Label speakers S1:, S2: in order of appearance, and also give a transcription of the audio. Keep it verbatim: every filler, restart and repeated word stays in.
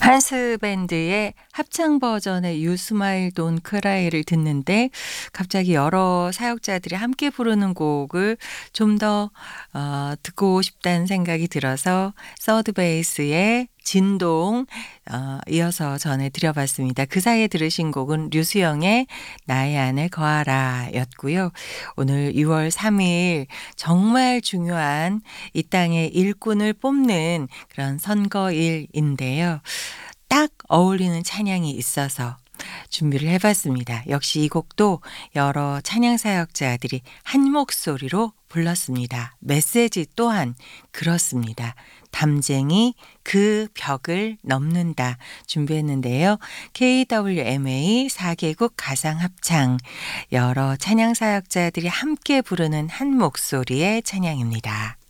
S1: 한스 밴드의 합창 버전의 You Smile Don't Cry를 듣는데 갑자기 여러 사역자들이 함께 부르는 곡을 좀 더 어 듣고 싶다는 생각이 들어서 서드 베이스의 진동 어 이어서 전해 드려 봤습니다. 그 사이에 들으신 곡은 류수영의 나의 안에 거하라 였고요. 오늘 유월 삼일 정말 중요한 이 땅의 일꾼을 뽑는 그런 선거일인데요. 딱 어울리는 찬양이 있어서 준비를 해 봤습니다. 역시 이 곡도 여러 찬양 사역자들이 한 목소리로 불렀습니다. 메시지 또한 그렇습니다. 담쟁이 그 벽을 넘는다 준비했는데요. 케이더블유엠에이 사 개국 가상 합창 여러 찬양 사역자들이 함께 부르는 한 목소리의 찬양입니다.